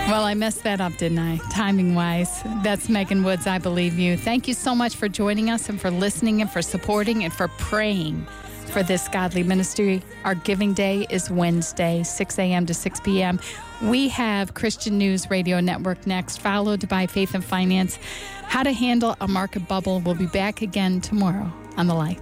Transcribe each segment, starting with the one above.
Well, I messed that up, didn't I? Timing-wise. That's Megan Woods, I Believe You. Thank you so much for joining us and for listening and for supporting and for praying for this godly ministry. Our giving day is Wednesday, 6 a.m. to 6 p.m. We have Christian News Radio Network next, followed by Faith and Finance. How to handle a market bubble. We'll be back again tomorrow on The Light.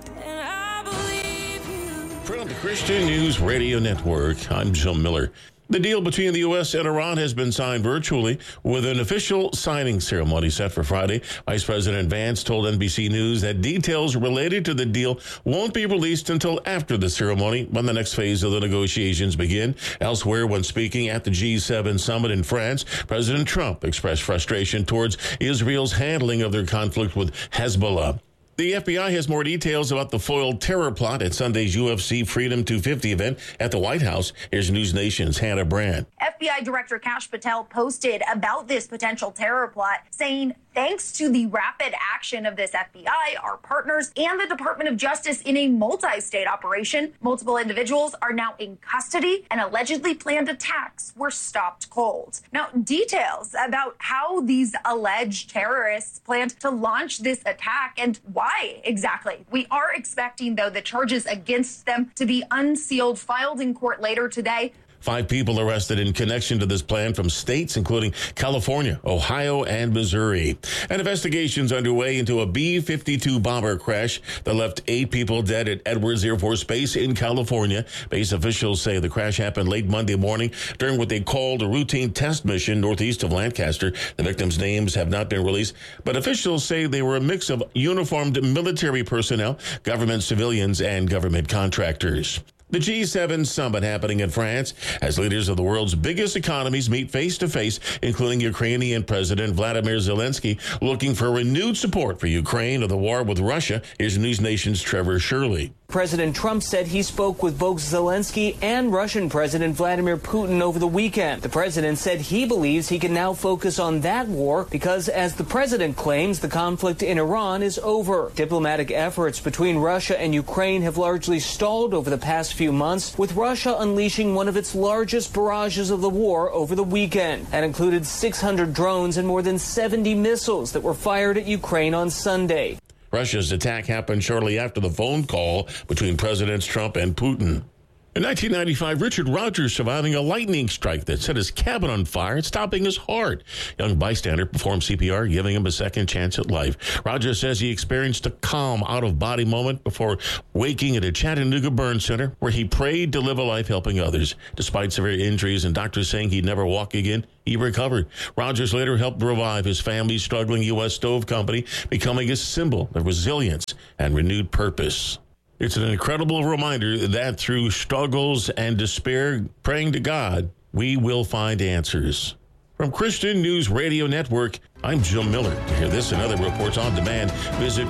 From the Christian News Radio Network, I'm Joe Miller. The deal between the U.S. and Iran has been signed virtually with an official signing ceremony set for Friday. Vice President Vance told NBC News that details related to the deal won't be released until after the ceremony, when the next phase of the negotiations begin. Elsewhere, when speaking at the G7 summit in France, President Trump expressed frustration towards Israel's handling of their conflict with Hezbollah. The FBI has more details about the foiled terror plot at Sunday's UFC Freedom 250 event at the White House. Here's News Nation's Hannah Brand. FBI Director Kash Patel posted about this potential terror plot, saying, thanks to the rapid action of this FBI, our partners, and the Department of Justice in a multi-state operation, multiple individuals are now in custody and allegedly planned attacks were stopped cold. Now, details about how these alleged terrorists planned to launch this attack and why exactly. We are expecting, though, the charges against them to be unsealed, filed in court later today. 5 people arrested in connection to this plan from states including California, Ohio, and Missouri. And investigations underway into a B-52 bomber crash that left 8 people dead at Edwards Air Force Base in California. Base officials say the crash happened late Monday morning during what they called a routine test mission northeast of Lancaster. The victims' names have not been released, but officials say they were a mix of uniformed military personnel, government civilians, and government contractors. The G7 summit happening in France as leaders of the world's biggest economies meet face-to-face, including Ukrainian President Vladimir Zelensky, looking for renewed support for Ukraine or the war with Russia. Here's News Nation's Trevor Shirley. President Trump said he spoke with both Zelensky and Russian President Vladimir Putin over the weekend. The president said he believes he can now focus on that war because, as the president claims, the conflict in Iran is over. Diplomatic efforts between Russia and Ukraine have largely stalled over the past few months, with Russia unleashing one of its largest barrages of the war over the weekend. That included 600 drones and more than 70 missiles that were fired at Ukraine on Sunday. Russia's attack happened shortly after the phone call between Presidents Trump and Putin. In 1995, Richard Rogers surviving a lightning strike that set his cabin on fire and stopping his heart. Young bystander performed CPR, giving him a second chance at life. Rogers says he experienced a calm, out-of-body moment before waking at a Chattanooga burn center where he prayed to live a life helping others. Despite severe injuries and doctors saying he'd never walk again, he recovered. Rogers later helped revive his family's struggling U.S. stove company, becoming a symbol of resilience and renewed purpose. It's an incredible reminder that through struggles and despair, praying to God, we will find answers. From Christian News Radio Network, I'm Joe Miller. To hear this and other reports on demand, visit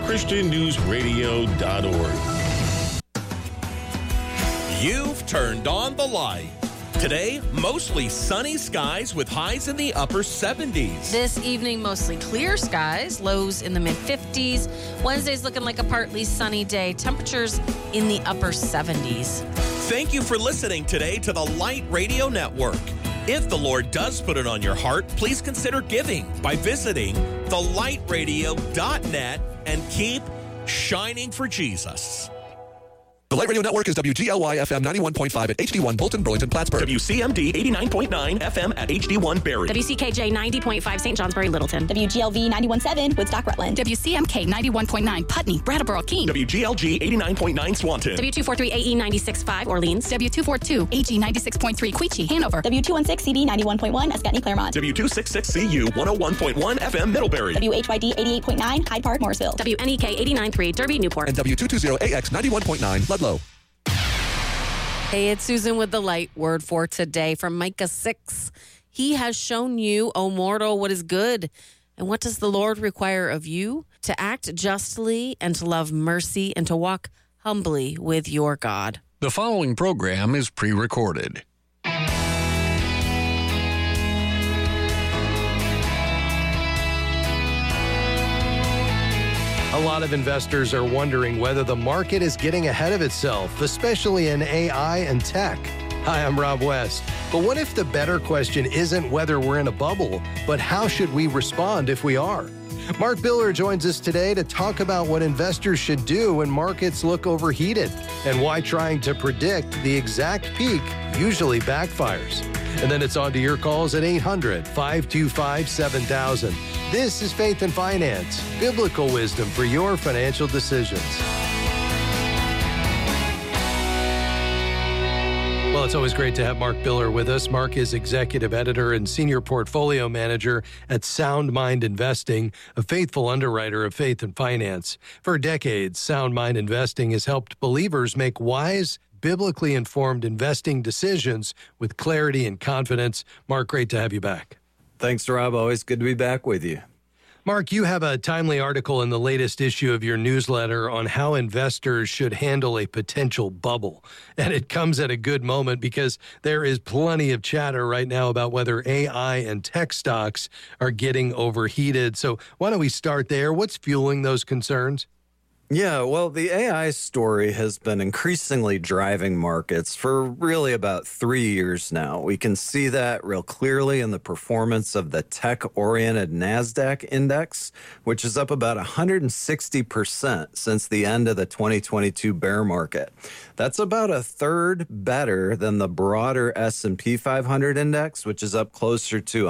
ChristianNewsRadio.org. You've turned on the light. Today, mostly sunny skies with highs in the upper 70s. This evening, mostly clear skies, lows in the mid-50s. Wednesday's looking like a partly sunny day. Temperatures in the upper 70s. Thank you for listening today to the Light Radio Network. If the Lord does put it on your heart, please consider giving by visiting thelightradio.net and keep shining for Jesus. The Light Radio Network is WGLY FM 91.5 at HD1 Bolton, Burlington, Plattsburgh. WCMD 89.9 FM at HD1 Barrie. WCKJ 90.5 St. Johnsbury, Littleton. WGLV 91.7 Woodstock, Rutland. WCMK 91.9 Putney, Brattleboro, Keene. WGLG 89.9 Swanton. W243 AE 96.5 Orleans. W242 AG 96.3 Queechee, Hanover. W216 CB 91.1 Ascutney, Claremont. W266 CU 101.1 FM Middlebury. WHYD 88.9 Hyde Park, Morrisville. WNEK 89.3 Derby, Newport. And W220 AX 91.9 Ludlow. Hey, it's Susan with the Light Word for today from Micah 6. He has shown you, O mortal, what is good. And what does the Lord require of you? To act justly and to love mercy and to walk humbly with your God. The following program is pre-recorded. A lot of investors are wondering whether the market is getting ahead of itself, especially in AI and tech. Hi, I'm Rob West. But what if the better question isn't whether we're in a bubble, but how should we respond if we are? Mark Biller joins us today to talk about what investors should do when markets look overheated and why trying to predict the exact peak usually backfires. And then it's on to your calls at 800-525-7000. This is Faith and Finance, biblical wisdom for your financial decisions. Well, it's always great to have Mark Biller with us. Mark is executive editor and senior portfolio manager at Sound Mind Investing, a faithful underwriter of Faith and Finance. For decades, Sound Mind Investing has helped believers make wise, biblically informed investing decisions with clarity and confidence. Mark, great to have you back. Thanks, Rob. Always good to be back with you. Mark, you have a timely article in the latest issue of your newsletter on how investors should handle a potential bubble. And it comes at a good moment because there is plenty of chatter right now about whether AI and tech stocks are getting overheated. So why don't we start there? What's fueling those concerns? Yeah, well, the AI story has been increasingly driving markets for really about 3 years now. We can see that real clearly in the performance of the tech-oriented NASDAQ index, which is up about 160% since the end of the 2022 bear market. That's about a third better than the broader S&P 500 index, which is up closer to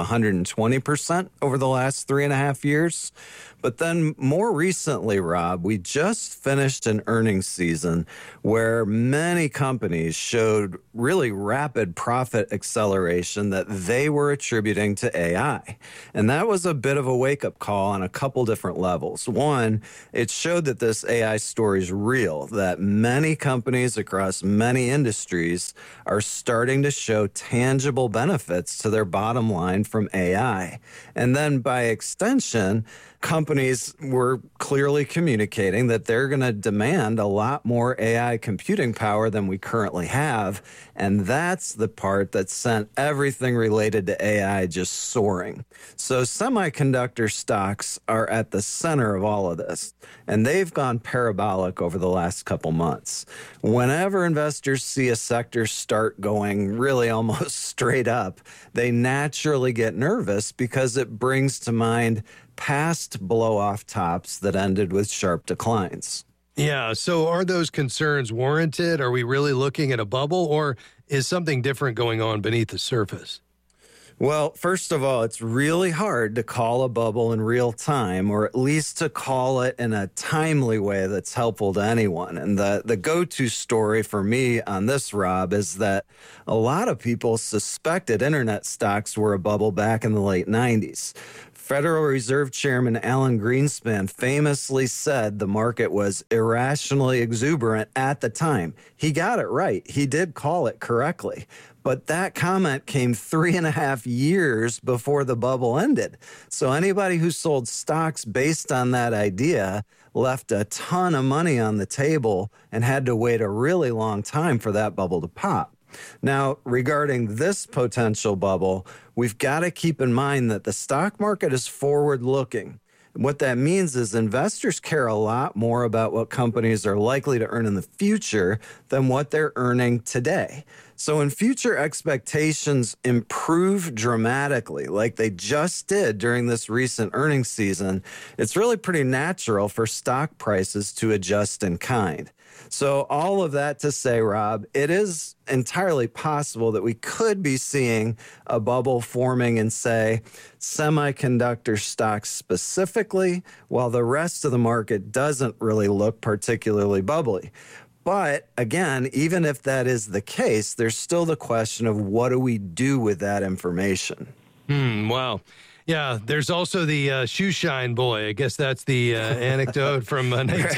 120% over the last 3.5 years. But then more recently, Rob, we just finished an earnings season where many companies showed really rapid profit acceleration that they were attributing to AI. And that was a bit of a wake-up call on a couple different levels. One, it showed that this AI story is real, that many companies across many industries are starting to show tangible benefits to their bottom line from AI. And then by extension, companies were clearly communicating that they're going to demand a lot more AI computing power than we currently have. And that's the part that sent everything related to AI just soaring. So semiconductor stocks are at the center of all of this, and they've gone parabolic over the last couple months. Whenever investors see a sector start going really almost straight up, they naturally get nervous because it brings to mind past blow-off tops that ended with sharp declines. Yeah, so are those concerns warranted? Are we really looking at a bubble, or is something different going on beneath the surface? Well, first of all, it's really hard to call a bubble in real time, or at least to call it in a timely way that's helpful to anyone. And the go-to story for me on this, Rob, is that a lot of people suspected internet stocks were a bubble back in the late 90s. Federal Reserve Chairman Alan Greenspan famously said the market was irrationally exuberant at the time. He got it right. He did call it correctly. But that comment came 3.5 years before the bubble ended. So anybody who sold stocks based on that idea left a ton of money on the table and had to wait a really long time for that bubble to pop. Now, regarding this potential bubble, we've got to keep in mind that the stock market is forward-looking. What that means is investors care a lot more about what companies are likely to earn in the future than what they're earning today. So when future expectations improve dramatically, like they just did during this recent earnings season, it's really pretty natural for stock prices to adjust in kind. So all of that to say, Rob, it is entirely possible that we could be seeing a bubble forming in, say, semiconductor stocks specifically, while the rest of the market doesn't really look particularly bubbly. But again, even if that is the case, there's still the question of what do we do with that information? Wow. Yeah, there's also the shoe shine boy. I guess that's the anecdote from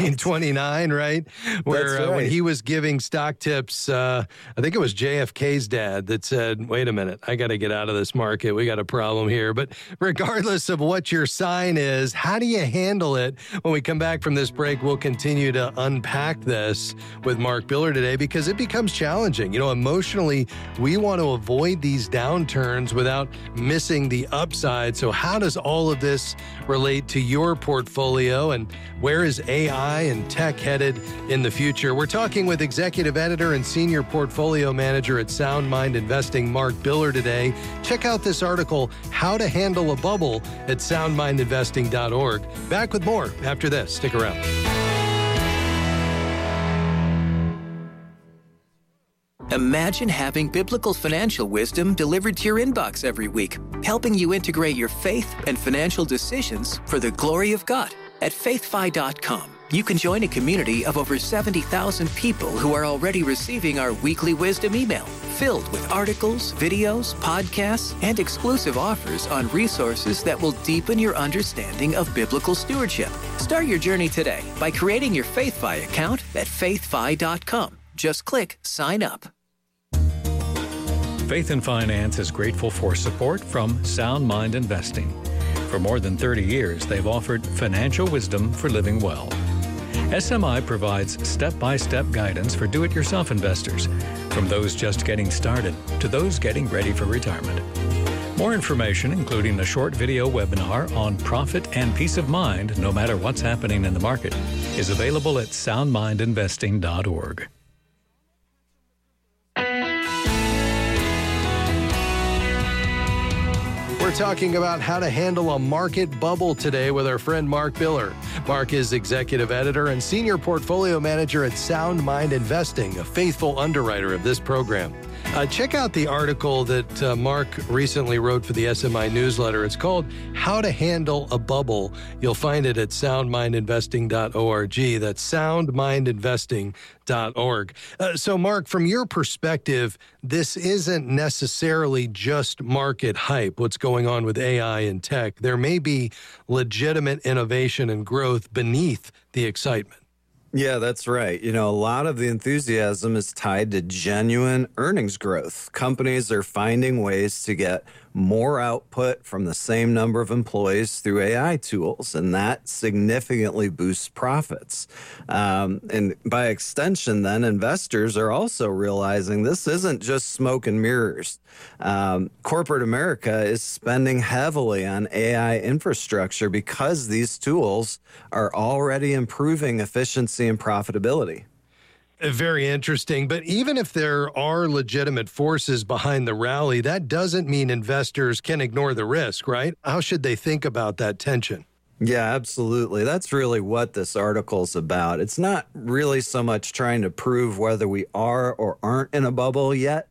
1929, right? Where when he was giving stock tips, I think it was JFK's dad that said, wait a minute, I got to get out of this market. We got a problem here. But regardless of what your sign is, how do you handle it? When we come back from this break, we'll continue to unpack this with Mark Biller today because it becomes challenging. You know, emotionally, we want to avoid these downturns without missing the upsides. So how does all of this relate to your portfolio, and where is AI and tech headed in the future? We're talking with executive editor and senior portfolio manager at Sound Mind Investing, Mark Biller, today. Check out this article, How to Handle a Bubble, at soundmindinvesting.org. Back with more after this. Stick around. Imagine having biblical financial wisdom delivered to your inbox every week, helping you integrate your faith and financial decisions for the glory of God. At faithfi.com, you can join a community of over 70,000 people who are already receiving our weekly wisdom email, filled with articles, videos, podcasts, and exclusive offers on resources that will deepen your understanding of biblical stewardship. Start your journey today by creating your FaithFi account at faithfi.com. Just click Sign Up. Faith and Finance is grateful for support from Sound Mind Investing. For more than 30 years, they've offered financial wisdom for living well. SMI provides step-by-step guidance for do-it-yourself investors, from those just getting started to those getting ready for retirement. More information, including a short video webinar on profit and peace of mind, no matter what's happening in the market, is available at soundmindinvesting.org. We're talking about how to handle a market bubble today with our friend Mark Biller. Mark is executive editor and senior portfolio manager at Sound Mind Investing, a faithful underwriter of this program. Check out the article that Mark recently wrote for the SMI newsletter. It's called How to Handle a Bubble. You'll find it at soundmindinvesting.org. That's soundmindinvesting.org. So, Mark, from your perspective, this isn't necessarily just market hype, what's going on with AI and tech. There may be legitimate innovation and growth beneath the excitement. Yeah, that's right. You know, a lot of the enthusiasm is tied to genuine earnings growth. Companies are finding ways to get more output from the same number of employees through AI tools, and that significantly boosts profits. And by extension, then, investors are also realizing this isn't just smoke and mirrors. Corporate America is spending heavily on AI infrastructure because these tools are already improving efficiency and profitability. Very interesting. But even if there are legitimate forces behind the rally, that doesn't mean investors can ignore the risk, right? How should they think about that tension? Yeah, absolutely. That's really what this article's about. It's not really so much trying to prove whether we are or aren't in a bubble yet.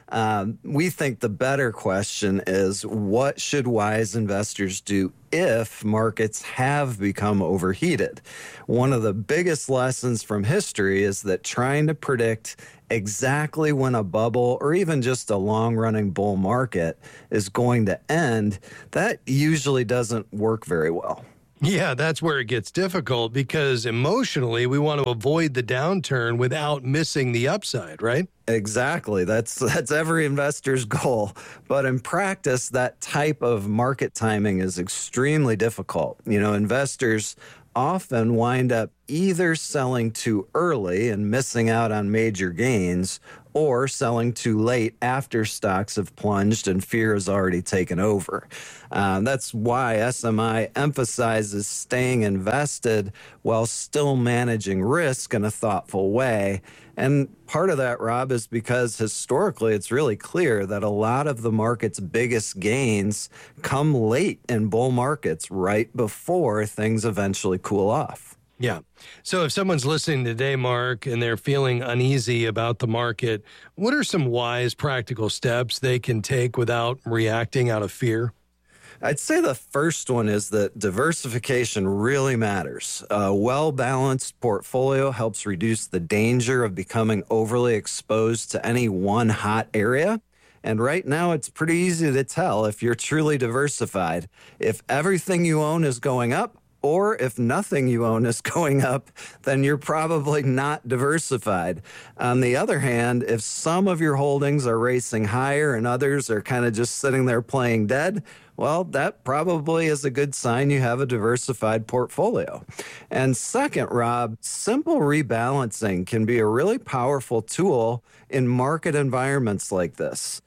We think the better question is, what should wise investors do if markets have become overheated? One of the biggest lessons from history is that trying to predict exactly when a bubble or even just a long-running bull market is going to end, that usually doesn't work very well. Yeah, that's where it gets difficult because emotionally we want to avoid the downturn without missing the upside, right? Exactly. That's every investor's goal. But in practice, that type of market timing is extremely difficult. You know, investors often wind up either selling too early and missing out on major gains, or selling too late after stocks have plunged and fear has already taken over. That's why SMI emphasizes staying invested while still managing risk in a thoughtful way. And part of that, Rob, is because historically it's really clear that a lot of the market's biggest gains come late in bull markets, right before things eventually cool off. Yeah. So if someone's listening today, Mark, and they're feeling uneasy about the market, what are some wise practical steps they can take without reacting out of fear? I'd say the first one is that diversification really matters. A well-balanced portfolio helps reduce the danger of becoming overly exposed to any one hot area. And right now, it's pretty easy to tell if you're truly diversified. If everything you own is going up, or if nothing you own is going up, then you're probably not diversified. On the other hand, if some of your holdings are racing higher and others are kind of just sitting there playing dead, well, that probably is a good sign you have a diversified portfolio. And second, Rob, simple rebalancing can be a really powerful tool in market environments like this.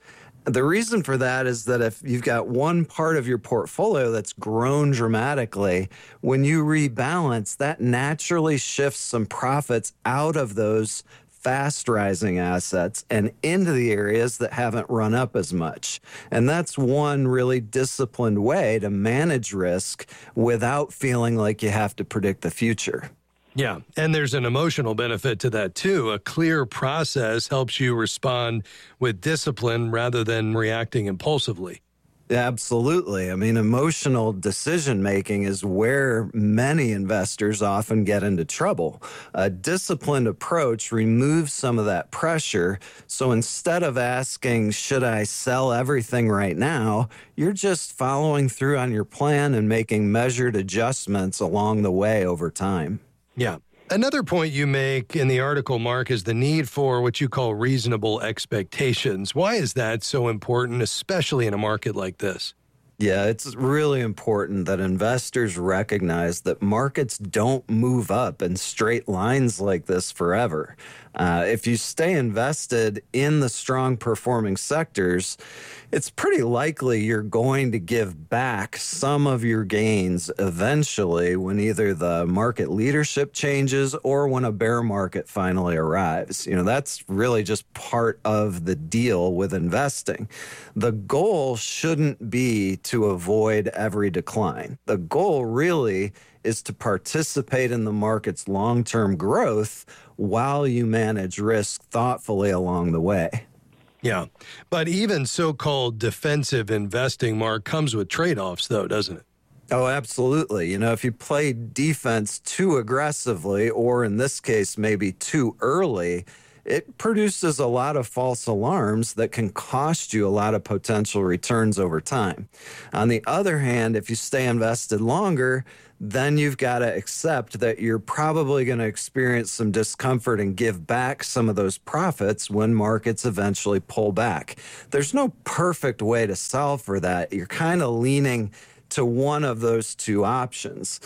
The reason for that is that if you've got one part of your portfolio that's grown dramatically, when you rebalance, that naturally shifts some profits out of those fast rising assets and into the areas that haven't run up as much. And that's one really disciplined way to manage risk without feeling like you have to predict the future. Yeah, and there's an emotional benefit to that too. A clear process helps you respond with discipline rather than reacting impulsively. Absolutely. I mean, emotional decision making is where many investors often get into trouble. A disciplined approach removes some of that pressure. So instead of asking, should I sell everything right now? You're just following through on your plan and making measured adjustments along the way over time. Yeah. Another point you make in the article, Mark, is the need for what you call reasonable expectations. Why is that so important, especially in a market like this? Yeah, it's really important that investors recognize that markets don't move up in straight lines like this forever. If you stay invested in the strong performing sectors, it's pretty likely you're going to give back some of your gains eventually when either the market leadership changes or when a bear market finally arrives. You know, that's really just part of the deal with investing. The goal shouldn't be to avoid every decline. The goal really is to participate in the market's long-term growth while you manage risk thoughtfully along the way. Yeah, but even so-called defensive investing, Mark, comes with trade-offs, though, doesn't it? Oh, absolutely. You know, if you play defense too aggressively, or in this case, maybe too early, it produces a lot of false alarms that can cost you a lot of potential returns over time. On the other hand, if you stay invested longer, then you've got to accept that you're probably going to experience some discomfort and give back some of those profits when markets eventually pull back. There's no perfect way to solve for that. You're kind of leaning to one of those two options.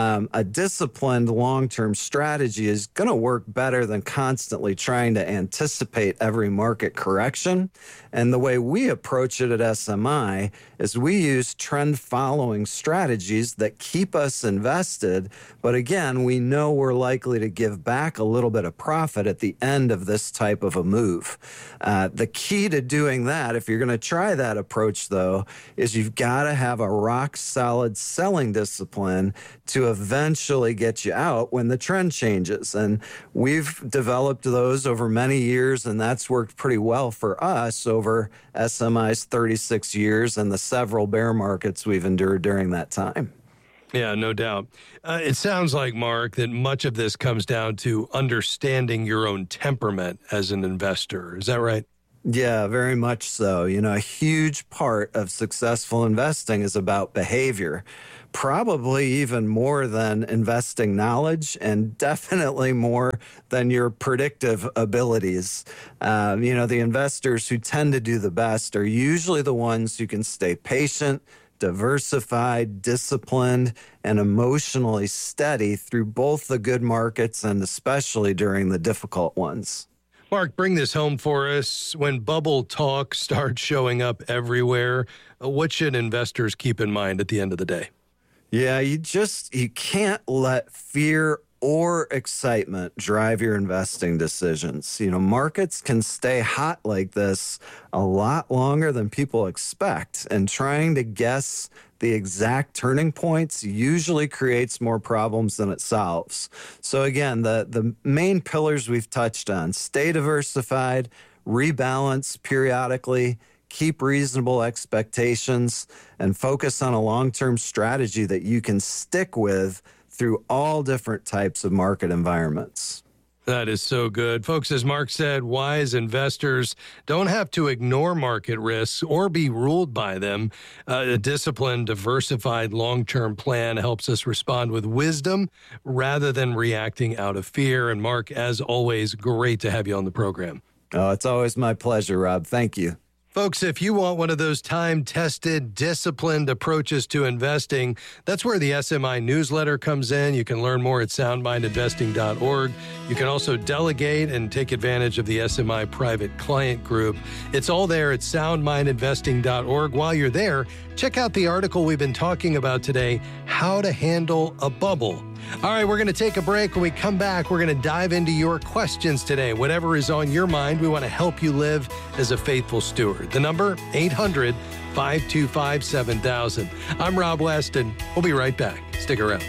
A disciplined long-term strategy is going to work better than constantly trying to anticipate every market correction. And the way we approach it at SMI is we use trend-following strategies that keep us invested, but again, we know we're likely to give back a little bit of profit at the end of this type of a move. The key to doing that, if you're going to try that approach, though, is you've got to have a rock-solid selling discipline to eventually get you out when the trend changes. And we've developed those over many years, and that's worked pretty well for us over SMI's 36 years and the several bear markets we've endured during that time. Yeah, no doubt. It sounds like, Mark, that much of this comes down to understanding your own temperament as an investor. Is that right? Yeah, very much so. You know, a huge part of successful investing is about behavior, probably even more than investing knowledge and definitely more than your predictive abilities. You know, the investors who tend to do the best are usually the ones who can stay patient, diversified, disciplined, and emotionally steady through both the good markets and especially during the difficult ones. Mark, bring this home for us. When bubble talk starts showing up everywhere, what should investors keep in mind at the end of the day? Yeah, you can't let fear or excitement drive your investing decisions. You know, markets can stay hot like this a lot longer than people expect, and trying to guess the exact turning points usually creates more problems than it solves. So again, the main pillars we've touched on: stay diversified, rebalance periodically, keep reasonable expectations, and focus on a long-term strategy that you can stick with through all different types of market environments. That is so good. Folks, as Mark said, wise investors don't have to ignore market risks or be ruled by them. A disciplined, diversified, long-term plan helps us respond with wisdom rather than reacting out of fear. And Mark, as always, great to have you on the program. Oh, it's always my pleasure, Rob. Thank you. Folks, if you want one of those time-tested, disciplined approaches to investing, that's where the SMI newsletter comes in. You can learn more at soundmindinvesting.org. You can also delegate and take advantage of the SMI private client group. It's all there at soundmindinvesting.org. While you're there, check out the article we've been talking about today, How to Handle a Bubble. All right, we're going to take a break. When we come back, we're going to dive into your questions today. Whatever is on your mind, we want to help you live as a faithful steward. The number, 800-525-7000. I'm Rob West, and we'll be right back. Stick around.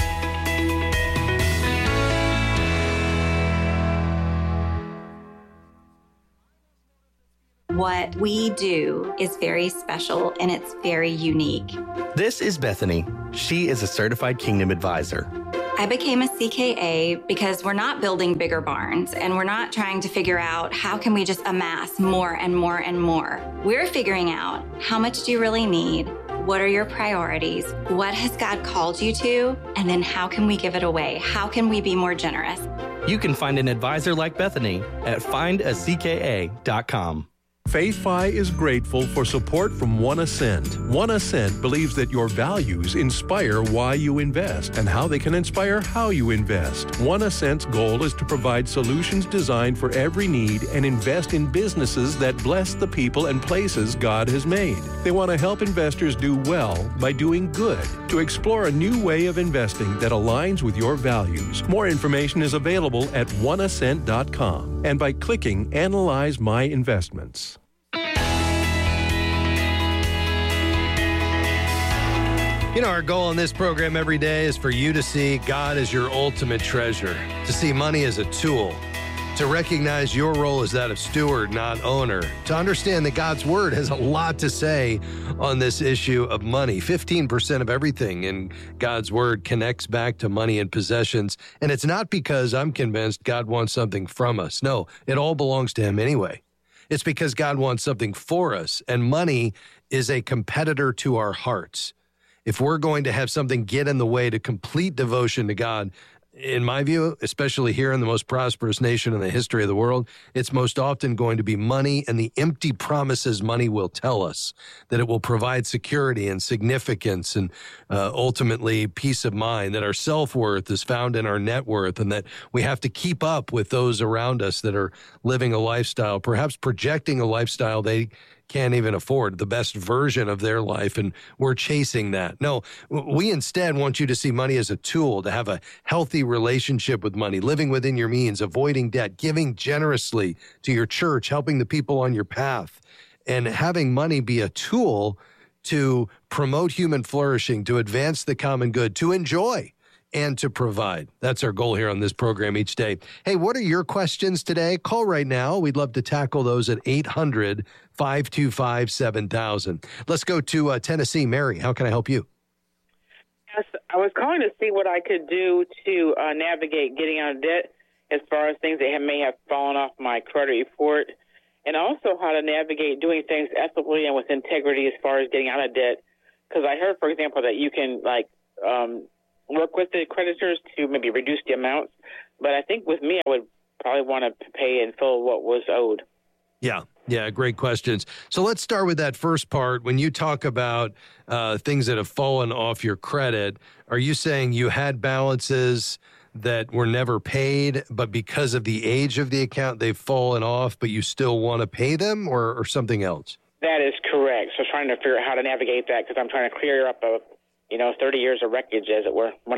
What we do is very special and it's very unique. This is Bethany. She is a certified Kingdom advisor. I became a CKA because we're not building bigger barns and we're not trying to figure out how can we just amass more and more and more. We're figuring out how much do you really need? What are your priorities? What has God called you to? And then how can we give it away? How can we be more generous? You can find an advisor like Bethany at findacka.com. FaithFi is grateful for support from One Ascent. One Ascent believes that your values inspire why you invest and how they can inspire how you invest. One Ascent's goal is to provide solutions designed for every need and invest in businesses that bless the people and places God has made. They want to help investors do well by doing good. To explore a new way of investing that aligns with your values, more information is available at oneascent.com and by clicking Analyze My Investments. You know, our goal on this program every day is for you to see God as your ultimate treasure, to see money as a tool, to recognize your role as that of steward, not owner, to understand that God's word has a lot to say on this issue of money. 15% of everything in God's word connects back to money and possessions. And it's not because I'm convinced God wants something from us. No, it all belongs to him anyway. It's because God wants something for us, and money is a competitor to our hearts. If we're going to have something get in the way to complete devotion to God, in my view, especially here in the most prosperous nation in the history of the world, it's most often going to be money and the empty promises money will tell us, that it will provide security and significance and ultimately peace of mind, that our self-worth is found in our net worth, and that we have to keep up with those around us that are living a lifestyle, perhaps projecting a lifestyle they can't even afford, the best version of their life, and we're chasing that. No, we instead want you to see money as a tool, to have a healthy relationship with money, living within your means, avoiding debt, giving generously to your church, helping the people on your path, and having money be a tool to promote human flourishing, to advance the common good, to enjoy and to provide. That's our goal here on this program each day. Hey, what are your questions today? Call right now. We'd love to tackle those at 800-525-7000. Let's go to Tennessee. Mary, how can I help you? Yes, I was calling to see what I could do to navigate getting out of debt as far as things that may have fallen off my credit report, and also how to navigate doing things ethically and with integrity as far as getting out of debt. Because I heard, for example, that you can, work with the creditors to maybe reduce the amounts. But I think with me, I would probably want to pay in full what was owed. Yeah, great questions. So let's start with that first part. When you talk about things that have fallen off your credit, are you saying you had balances that were never paid, but because of the age of the account, they've fallen off, but you still want to pay them, or something else? That is correct. So trying to figure out how to navigate that, because I'm trying to clear up 30 years of wreckage, as it were.